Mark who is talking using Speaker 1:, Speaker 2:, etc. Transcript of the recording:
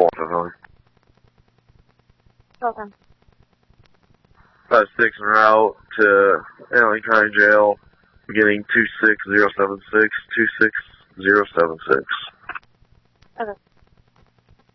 Speaker 1: 455.
Speaker 2: Okay.
Speaker 1: 5-6 en route to Allen County Jail, beginning 26076, 26076.
Speaker 2: Okay.